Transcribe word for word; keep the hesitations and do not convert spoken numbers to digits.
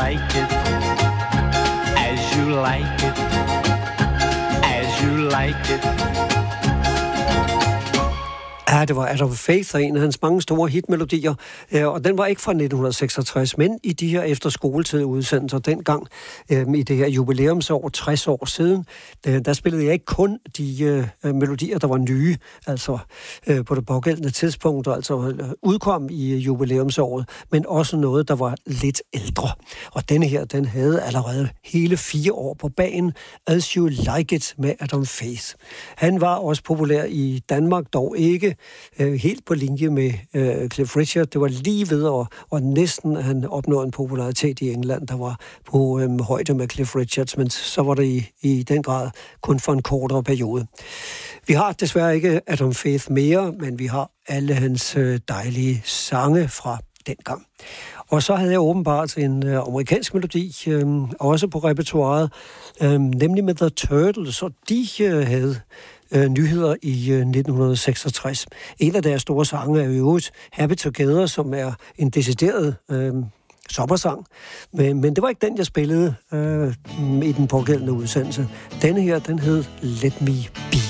like it, as you like it, as you like it. Ja, det var Adam Faith, og en af hans mange store hitmelodier, og den var ikke fra nitten seksogtres, men i de her efterskoletid-udsendelser dengang, i det her jubilæumsår, tres år siden, der spillede jeg ikke kun de melodier, der var nye, altså på det pågældende tidspunkt, altså udkom i jubilæumsåret, men også noget, der var lidt ældre. Og denne her, den havde allerede hele fire år på bagen, As You Like It med Adam Faith. Han var også populær i Danmark, dog ikke helt på linje med øh, Cliff Richard. Det var lige ved, og, og næsten han opnåede en popularitet i England, der var på øh, højde med Cliff Richards, men så var det i, i den grad kun for en kortere periode. Vi har desværre ikke Adam Faith mere, men vi har alle hans øh, dejlige sange fra dengang. Og så havde jeg åbenbart en øh, amerikansk melodi, øh, også på repertoiret, øh, nemlig med The Turtles, og de øh, havde Øh, nyheder i øh, nitten seksogtres. En af deres store sange er jo i øvrigt Happy Together, som er en decideret øh, sommersang. Men, men det var ikke den, jeg spillede øh, i den pågældende udsendelse. Denne her, den hed Let Me Be.